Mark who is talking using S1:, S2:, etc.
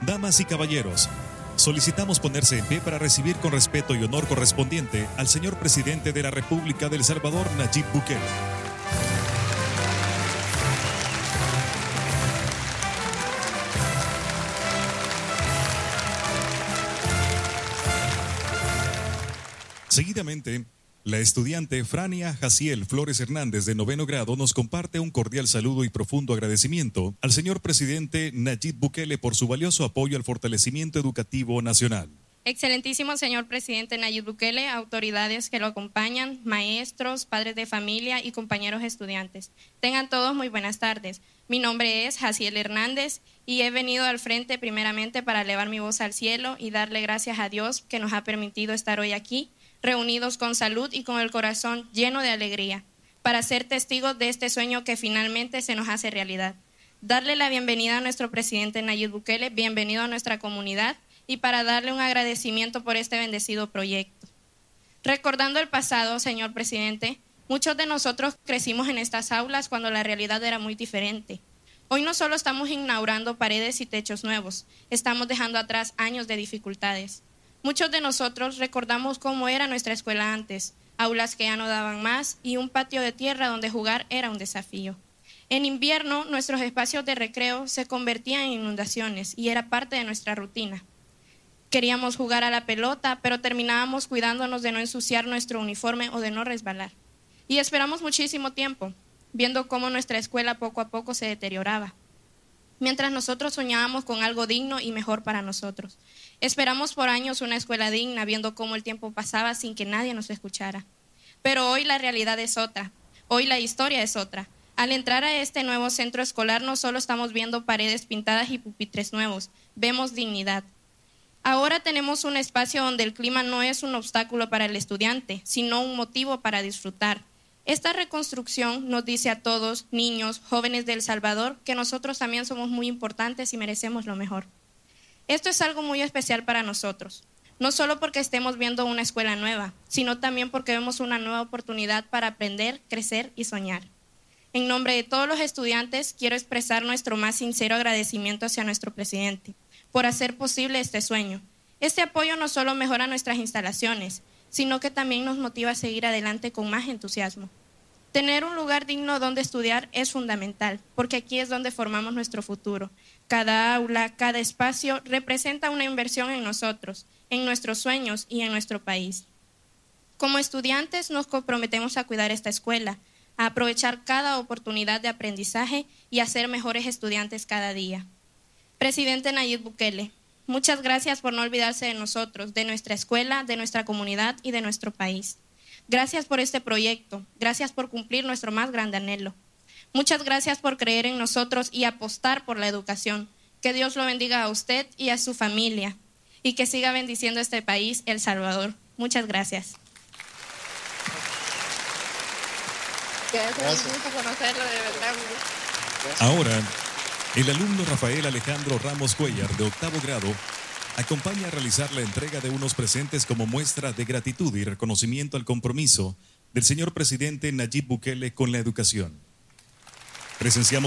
S1: Damas y caballeros, solicitamos ponerse en pie para recibir con respeto y honor correspondiente al señor presidente de la República de El Salvador, Nayib Bukele. Seguidamente, la estudiante Frania Jaciel Flores Hernández, de 9º grado, nos comparte un cordial saludo y profundo agradecimiento al señor presidente Nayib Bukele por su valioso apoyo al fortalecimiento educativo nacional.
S2: Excelentísimo señor presidente Nayib Bukele, autoridades que lo acompañan, maestros, padres de familia y compañeros estudiantes. Tengan todos muy buenas tardes. Mi nombre es Jaciel Hernández y he venido al frente primeramente para elevar mi voz al cielo y darle gracias a Dios que nos ha permitido estar hoy aquí, reunidos con salud y con el corazón lleno de alegría, para ser testigos de este sueño que finalmente se nos hace realidad. Darle la bienvenida a nuestro presidente Nayib Bukele, bienvenido a nuestra comunidad, y para darle un agradecimiento por este bendecido proyecto. Recordando el pasado, señor presidente, muchos de nosotros crecimos en estas aulas cuando la realidad era muy diferente. Hoy no solo estamos inaugurando paredes y techos nuevos, estamos dejando atrás años de dificultades. Muchos de nosotros recordamos cómo era nuestra escuela antes, aulas que ya no daban más y un patio de tierra donde jugar era un desafío. En invierno, nuestros espacios de recreo se convertían en inundaciones y era parte de nuestra rutina. Queríamos jugar a la pelota, pero terminábamos cuidándonos de no ensuciar nuestro uniforme o de no resbalar. Y esperamos muchísimo tiempo, viendo cómo nuestra escuela poco a poco se deterioraba, mientras nosotros soñábamos con algo digno y mejor para nosotros. Esperamos por años una escuela digna, viendo cómo el tiempo pasaba sin que nadie nos escuchara. Pero hoy la realidad es otra, hoy la historia es otra. Al entrar a este nuevo centro escolar no solo estamos viendo paredes pintadas y pupitres nuevos, vemos dignidad. Ahora tenemos un espacio donde el clima no es un obstáculo para el estudiante, sino un motivo para disfrutar. Esta reconstrucción nos dice a todos, niños, jóvenes de El Salvador, que nosotros también somos muy importantes y merecemos lo mejor. Esto es algo muy especial para nosotros, no solo porque estemos viendo una escuela nueva, sino también porque vemos una nueva oportunidad para aprender, crecer y soñar. En nombre de todos los estudiantes, quiero expresar nuestro más sincero agradecimiento hacia nuestro presidente por hacer posible este sueño. Este apoyo no solo mejora nuestras instalaciones, sino que también nos motiva a seguir adelante con más entusiasmo. Tener un lugar digno donde estudiar es fundamental, porque aquí es donde formamos nuestro futuro. Cada aula, cada espacio representa una inversión en nosotros, en nuestros sueños y en nuestro país. Como estudiantes nos comprometemos a cuidar esta escuela, a aprovechar cada oportunidad de aprendizaje y a ser mejores estudiantes cada día. Presidente Nayib Bukele, muchas gracias por no olvidarse de nosotros, de nuestra escuela, de nuestra comunidad y de nuestro país. Gracias por este proyecto, gracias por cumplir nuestro más grande anhelo. Muchas gracias por creer en nosotros y apostar por la educación. Que Dios lo bendiga a usted y a su familia y que siga bendiciendo este país, El Salvador. Muchas gracias.
S3: Gracias.
S2: Conocerlo, de verdad.
S1: Ahora, el alumno Rafael Alejandro Ramos Cuellar, de 8º grado, acompaña a realizar la entrega de unos presentes como muestra de gratitud y reconocimiento al compromiso del señor presidente Nayib Bukele con la educación. Presenciamos